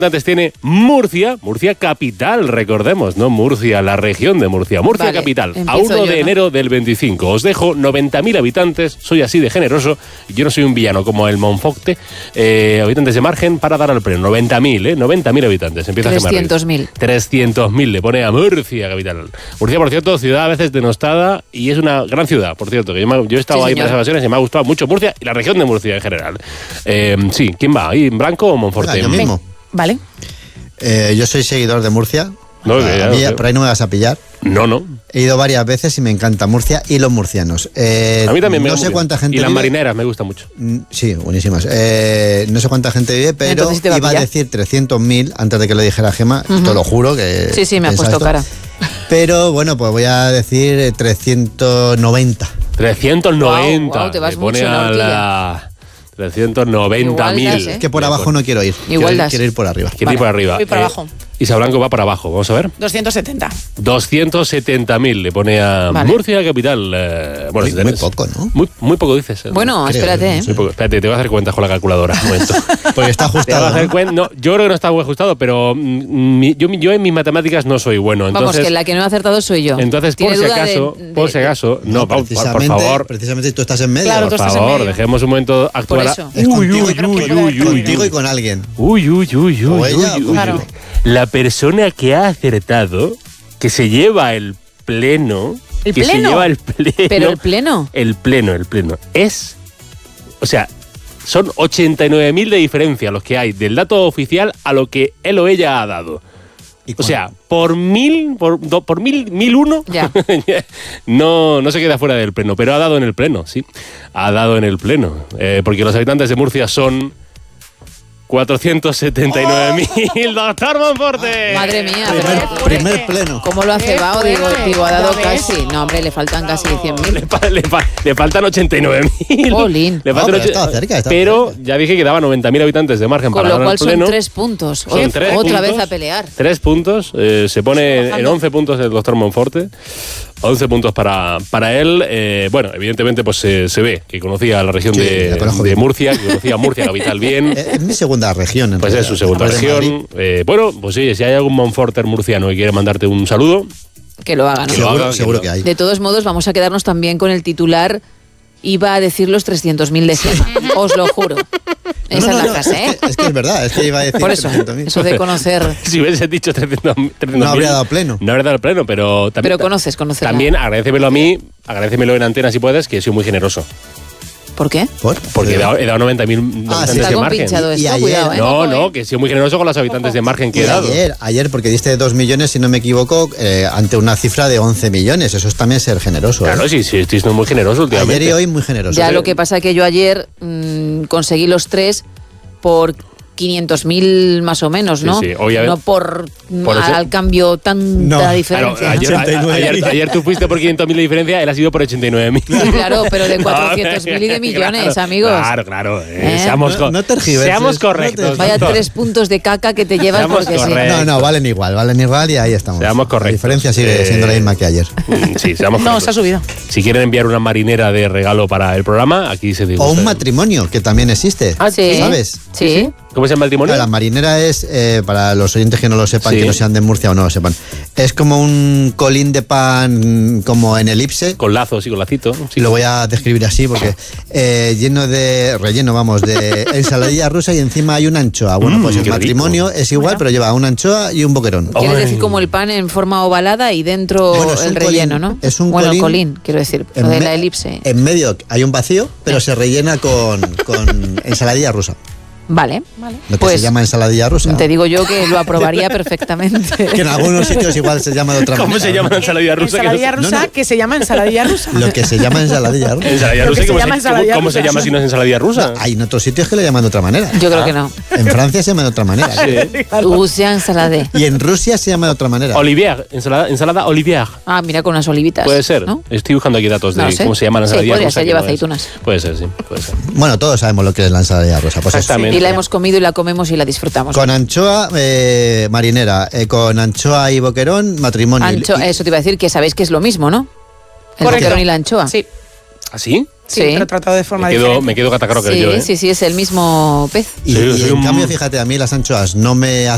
Antes tiene Murcia capital, recordemos, no Murcia, la región de Murcia. Murcia vale, capital, a 1 de enero del 25. Os dejo 90.000 habitantes, soy así de generoso, yo no soy un villano como el Monforte, habitantes de margen para dar al pleno. 90.000, 90.000 habitantes. Empieza 300.000. 300.000 le pone a Murcia capital. Murcia, por cierto, ciudad a veces denostada y es una gran ciudad, por cierto, que yo he estado ahí en las ocasiones y me ha gustado mucho Murcia y la región de Murcia en general. Sí, ¿quién va? ¿Ahí, Blanco o Monforte? Yo mismo. Vale. Yo soy seguidor de Murcia. No, por ahí no me vas a pillar. No. He ido varias veces y me encanta Murcia y los murcianos. A mí también me gusta. No sé cuánta gente vive. Y las vive. marineras me gustan mucho. Sí, buenísimas. No sé cuánta gente vive, pero iba a decir 300.000 antes de que lo dijera Gemma. Te lo juro que... Sí, me ha puesto cara. Pero bueno, pues voy a decir 390. 390. Wow, te vas pone mucho, a la... 390.000. Es que por abajo no quiero ir. Quiero ir por arriba. Quiero ir por arriba. Voy para abajo. Isa Blanco va para abajo, vamos a ver. 270. 270.000 le pone a Murcia capital. Bueno, muy poco, ¿no? Muy poco dices. Bueno, creo, espérate. Muy poco. Espérate, te voy a hacer cuentas con la calculadora. Un momento. Porque está ajustado. No, yo creo que no está muy ajustado, pero yo en mis matemáticas no soy bueno. Entonces, vamos, que la que no he acertado soy yo. Entonces, por si acaso, no, por favor. Precisamente tú estás en medio. Claro, por favor, dejemos un momento actuar. Contigo y con alguien. Uy. Claro. La persona que ha acertado, que se lleva el pleno... ¿El que pleno? se lleva el pleno... ¿Pero el pleno? El pleno. Es... O sea, son 89.000 de diferencia los que hay del dato oficial a lo que él o ella ha dado. O sea, por 1.001 ya. no se queda fuera del pleno, pero ha dado en el pleno, sí. Ha dado en el pleno. Porque los habitantes de Murcia son... 479.000, doctor Monforte. Madre mía. Primer pleno. ¿Cómo lo ha cebado? Digo, ha dado casi. No, hombre, le faltan casi 100.000. Le faltan 89.000. Jolín. Le faltan pero ya dije que daba 90.000 habitantes de margen para ganar el pleno. Con lo cual son 3 puntos. Son 3 otra puntos, vez a pelear. 3 puntos. Se pone en 11 puntos el doctor Monforte. 11 puntos para él. Bueno, evidentemente pues se ve que conocía la región de Murcia, que conocía Murcia capital bien. Es mi segunda región. Pues es su segunda región. Bueno, pues oye, si hay algún Monforter murciano que quiere mandarte un saludo, que lo hagan. Seguro que hay. De todos modos, vamos a quedarnos también con el titular. Iba a decir los 300.000 de Gemma, os lo juro. Esa es la frase, ¿eh? Es que es verdad, es que iba a decir. Por eso, 300.000. eso de conocer. Si hubiese dicho 300.000. No habría dado pleno. No habría dado pleno, pero también. Pero conoces. También agradécemelo a mí, agradécemelo en antena si puedes, que soy muy generoso. ¿Por qué? Porque he dado 90.000 habitantes de margen. Esto, y ayer, cuidado, ¿eh? No, que soy muy generoso con los habitantes de margen que he dado. Ayer, porque diste 2 millones, si no me equivoco, ante una cifra de 11 millones. Eso es también ser generoso. Claro, sí, estoy muy generoso últimamente. Ayer y hoy muy generoso. Ya lo que pasa es que yo ayer conseguí los 3 por 500.000 más o menos, ¿no? Sí, obviamente. No por al cambio tanta diferencia. Claro, ayer tú fuiste por 500.000 de diferencia, él ha sido por 89.000. Claro, pero de 400.000 y de millones, amigos. Claro. No tergiverses. Seamos correctos. Vaya 3 puntos de caca que te llevas porque sí. No, valen igual y ahí estamos. Seamos correctos. La diferencia sigue siendo la misma que ayer. Sí, seamos correctos. No, se ha subido. Si quieren enviar una marinera de regalo para el programa, aquí se dice. O un matrimonio, que también existe. Sí. ¿Sabes? Sí. ¿Cómo es el matrimonio? La marinera es, para los oyentes que no lo sepan, que no sean de Murcia o no lo sepan, es como un colín de pan como en elipse. Con lazos y con lacito. Sí. Lo voy a describir así porque lleno de ensaladilla rusa y encima hay una anchoa. Bueno, pues el matrimonio es igual, pero lleva una anchoa y un boquerón. Quieres decir como el pan en forma ovalada y dentro el relleno, colín, ¿no? Es un colín, quiero decir, lo de la elipse. En medio hay un vacío, pero se rellena con ensaladilla rusa. Vale. Lo que se llama ensaladilla rusa. Te digo yo que lo aprobaría perfectamente. Que en algunos sitios igual se llama de otra manera. ¿Cómo se llama la ensaladilla rusa? Ensaladilla rusa, que se llama ensaladilla rusa. Lo que se llama ensaladilla rusa. ¿Ensaladilla rusa? ¿Cómo se llama si no es ensaladilla rusa? Hay en otros sitios que le llaman de otra manera. Yo creo que no. En Francia se llama de otra manera. Rusia ensalade. Y en Rusia se llama de otra manera. Olivier, ensalada Olivier. Ah, mira, con unas olivitas. Puede ser, ¿no? Estoy buscando aquí datos de cómo se llama la ensaladilla rusa. Podría ser, lleva aceitunas. Puede ser, sí, puede ser. Bueno, todos sabemos lo que es la ensaladilla rusa. Pues exactamente. Y la hemos comido y la comemos y la disfrutamos. Con anchoa marinera, con anchoa y boquerón, matrimonio. Eso te iba a decir, que sabéis que es lo mismo, ¿no? El boquerón y la anchoa. Sí. ¿Ah, sí? Sí, pero tratado de forma diferente. Me quedo catacroker yo, ¿eh? Sí, es el mismo pez. Y en cambio, fíjate, a mí las anchoas no me